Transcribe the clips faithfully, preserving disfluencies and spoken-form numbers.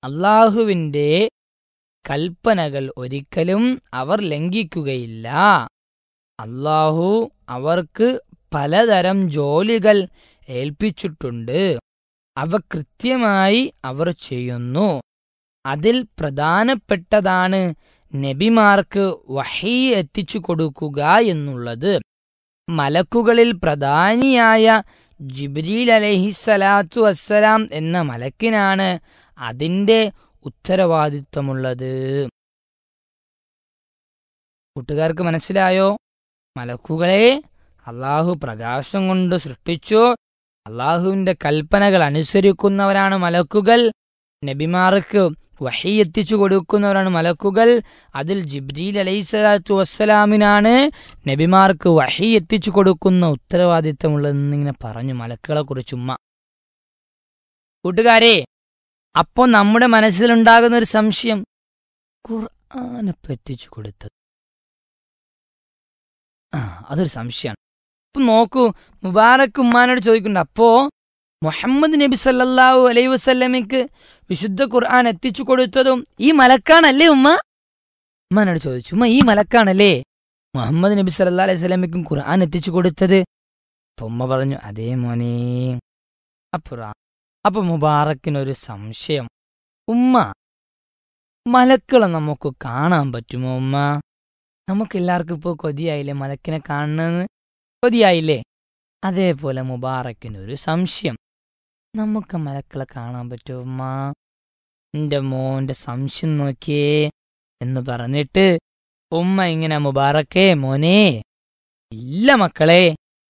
അള്ളാഹുവിൻ്റെ കൽപ്പനകൾ ഒരിക്കലും അവർ ലംഘിക്കുകയില്ല. അള്ളാഹു അവർക്ക് പലതരം ജോലികൾ ഏൽപ്പിച്ചിട്ടുണ്ട്. അവ കൃത്യമായി അവർ ചെയ്യുന്നു. അതിൽ പ്രധാനപ്പെട്ടതാണ് നബിമാർക്ക് വഹീ എത്തിച്ചു കൊടുക്കുക എന്നുള്ളത്. മലക്കുകളിൽ പ്രധാനിയായ ജിബ്രീൽ അലൈഹിസ്സലാത്തു വസ്സലാം എന്ന മലക്കിനാണ് അതിൻ്റെ ഉത്തരവാദിത്വമുള്ളത്. കൂട്ടുകാർക്ക് മനസ്സിലായോ? മലക്കുകളെ അള്ളാഹു പ്രകാശം കൊണ്ട് സൃഷ്ടിച്ചു. അള്ളാഹുവിൻ്റെ കൽപ്പനകൾ അനുസരിക്കുന്നവരാണ് മലക്കുകൾ. നബിമാർക്ക് വഹീ എത്തിച്ചു കൊടുക്കുന്നവരാണ് മലക്കുകൾ. അതിൽ ജിബ്രീൽ അലൈഹിസ്സലാത്തു വസ്സലാമിനാണ് നബിമാർക്ക് വഹീ എത്തിച്ചു കൊടുക്കുന്ന ഉത്തരവാദിത്തമുള്ളതെന്നിങ്ങനെ പറഞ്ഞു മലക്കുകളെ കുറിച്ചുമ്മ. കൂട്ടുകാരെ, അപ്പോൾ നമ്മുടെ മനസ്സിലുണ്ടാകുന്ന ഒരു സംശയം, ഖുർആനപ്പ എത്തിച്ചു കൊടുത്തത് ആ അതൊരു സംശയമാണ്. ഇപ്പം നോക്കൂ, മുബാറക്ക് ഉമ്മാനോട് ചോദിക്കുന്നുണ്ട്, അപ്പോ മുഹമ്മദ് നബി സല്ലല്ലാഹു അലൈഹി വസല്ലമയ്ക്ക് വിശുദ്ധ ഖുർആൻ എത്തിച്ചു കൊടുത്തതും ഈ മലക്കാണല്ലേ ഉമ്മ? ഉമ്മാനോട് ചോദിച്ചു, ഉമ്മ ഈ മലക്കാണല്ലേ മുഹമ്മദ് നബി സല്ലല്ലാഹു അലൈഹി വസല്ലമയ്ക്കും ഖുർആൻ എത്തിച്ചു കൊടുത്തത്? അപ്പൊ ഉമ്മ പറഞ്ഞു, അതേ മോനെ. അപ്പുറ അപ്പൊ മുബാറക്കിനൊരു സംശയം, ഉമ്മ മലക്കളെ നമുക്ക് കാണാൻ പറ്റുമോ ഉമ്മ? നമുക്കെല്ലാവർക്കും ഇപ്പോൾ കൊതിയായില്ലേ മലക്കിനെ കാണുന്നത്? കൊതിയായില്ലേ? അതേപോലെ മുബാറക്കിനൊരു സംശയം, നമുക്ക് മലക്കളെ കാണാൻ പറ്റുമോ ഉമ്മ? എൻ്റെ മോൻ്റെ സംശയം നോക്കിയേ എന്ന് പറഞ്ഞിട്ട് ഉമ്മ ഇങ്ങനെ, മുബാറക്കേ മോനെ, ഇല്ല മക്കളെ,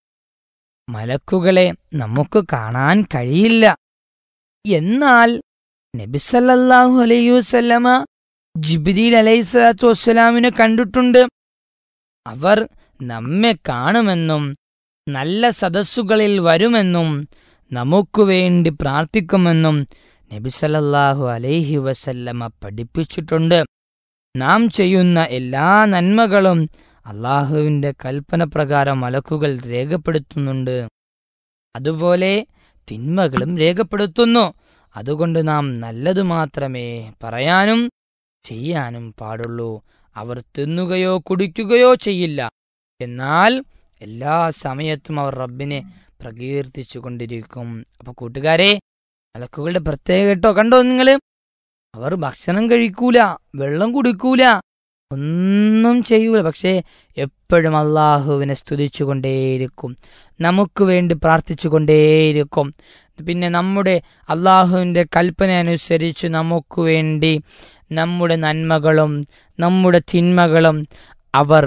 മലക്കുകളെ നമുക്ക് കാണാൻ കഴിയില്ല. എന്നാൽ നബി സല്ലല്ലാഹു അലൈഹി വസല്ലമ ജിബ്രീൽ അലൈഹിസ്സലാത്തു വസ്സലാമിനെ കണ്ടിട്ടുണ്ട്. അവർ നമ്മെ കാണുമെന്നും നല്ല സദസ്സുകളിൽ വരുമെന്നും നമുക്കു വേണ്ടി പ്രാർത്ഥിക്കുമെന്നും നബി സല്ലല്ലാഹു അലൈഹി വസല്ലമ പഠിപ്പിച്ചിട്ടുണ്ട്. നാം ചെയ്യുന്ന എല്ലാ നന്മകളും അള്ളാഹുവിൻ്റെ കൽപ്പന പ്രകാരം മലക്കുകൾ രേഖപ്പെടുത്തുന്നുണ്ട്. അതുപോലെ തിന്മകളും രേഖപ്പെടുത്തുന്നു. അതുകൊണ്ട് നാം നല്ലതു മാത്രമേ പറയാനും ചെയ്യാനും പാടുള്ളൂ. അവർ തിന്നുകയോ കുടിക്കുകയോ ചെയ്യില്ല, എന്നാൽ എല്ലാ സമയത്തും അവർ റബ്ബിനെ പ്രകീർത്തിച്ചു കൊണ്ടിരിക്കും. അപ്പൊ കൂട്ടുകാരെ, മലക്കുകളുടെ പ്രത്യേക കേട്ടോ, കണ്ടോ നിങ്ങൾ? അവർ ഭക്ഷണം കഴിക്കൂല, വെള്ളം കുടിക്കൂല, ഒന്നും ചെയ്യൂല, പക്ഷേ എപ്പോഴും അള്ളാഹുവിനെ സ്തുതിച്ചു കൊണ്ടേയിരിക്കും, നമുക്ക് വേണ്ടി പ്രാർത്ഥിച്ചു കൊണ്ടേയിരിക്കും. പിന്നെ നമ്മുടെ അള്ളാഹുവിൻ്റെ കൽപ്പന അനുസരിച്ച് നമുക്ക് വേണ്ടി നമ്മുടെ നന്മകളും നമ്മുടെ തിന്മകളും അവർ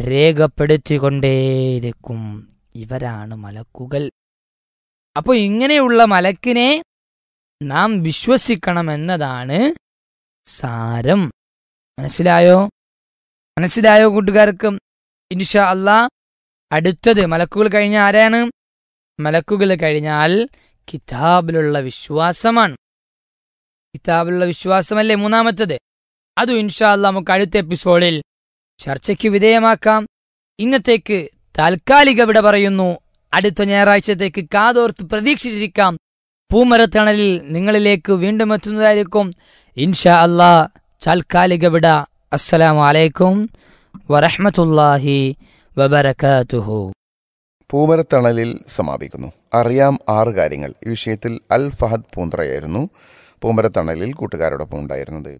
രേഖപ്പെടുത്തിക്കൊണ്ടേയിരിക്കും. ഇവരാണ് മലക്കുകൾ. അപ്പോൾ ഇങ്ങനെയുള്ള മലക്കിനെ നാം വിശ്വസിക്കണമെന്നതാണ് സാരം. മനസ്സിലായോ? മനസ്സിലായോ കൂട്ടുകാർക്ക്? ഇൻഷാ അല്ലാഹ് അടുത്തത് മലക്കുകൾ കഴിഞ്ഞാൽ ആരാണ്? മലക്കുകൾ കഴിഞ്ഞാൽ കിതാബിലുള്ള വിശ്വാസമാണ്. കിതാബിലുള്ള വിശ്വാസമല്ലേ മൂന്നാമത്തത്? അതും ഇൻഷാ അല്ലാഹ് നമുക്ക് അടുത്ത എപ്പിസോഡിൽ ചർച്ചയ്ക്ക് വിധേയമാക്കാം. ഇന്നത്തേക്ക് താൽക്കാലിക വിട പറയുന്നു. അടുത്ത ഞായറാഴ്ചത്തേക്ക് കാതോർത്ത് പ്രതീക്ഷിച്ചിരിക്കാം. പൂമരത്തണലിൽ നിങ്ങളിലേക്ക് വീണ്ടും എത്തുന്നതായിരിക്കും ഇൻഷാ അല്ലാഹ്. താൽക്കാലിക വിട. അസ്സലാമു അലൈക്കും വറഹ്മത്തുള്ളാഹി വബറകാതുഹു. പൂമരത്തണലിൽ സമാപിക്കുന്നു. അറിയാം ആറ് കാര്യങ്ങൾ. ഈ വിഷയത്തിൽ അൽ ഫഹദ് പൂന്തറയായിരുന്നു പൂമരത്തണലിൽ കൂട്ടുകാരോടൊപ്പം ഉണ്ടായിരുന്നത്.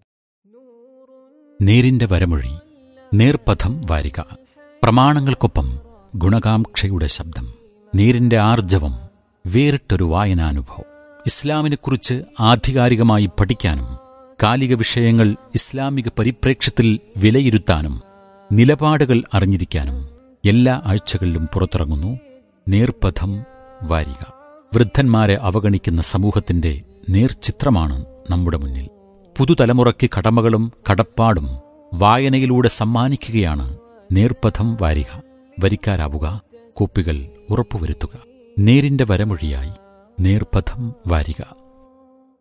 നേരിന്റെ വരമൊഴി, നേർപഥം വാരിക, പ്രമാണങ്ങൾക്കൊപ്പം ഗുണകാംക്ഷയുടെ ശബ്ദം, നേരിന്റെ ആർജവം, വേറിട്ടൊരു വായനാനുഭവം. ഇസ്ലാമിനെക്കുറിച്ച് ആധികാരികമായി പഠിക്കാനും കാലിക വിഷയങ്ങൾ ഇസ്ലാമിക പരിപ്രേക്ഷ്യത്തിൽ വിലയിരുത്താനും നിലപാടുകൾ അറിഞ്ഞിരിക്കാനും എല്ലാ ആഴ്ചകളിലും പുറത്തിറങ്ങുന്നു നേർപഥം വാരിക. വൃദ്ധന്മാരെ അവഗണിക്കുന്ന സമൂഹത്തിന്റെ നേർചിത്രമാണ് നമ്മുടെ മുന്നിൽ. പുതുതലമുറയ്ക്ക് കടമകളും കടപ്പാടും വായനയിലൂടെ സമ്മാനിക്കുകയാണ് നേർപഥം വാരിക. വരിക്കാരാവുക, കോപ്പികൾ ഉറപ്പുവരുത്തുക. നേരിന്റെ വരമൊഴിയായി നേർപഥം വാരിക.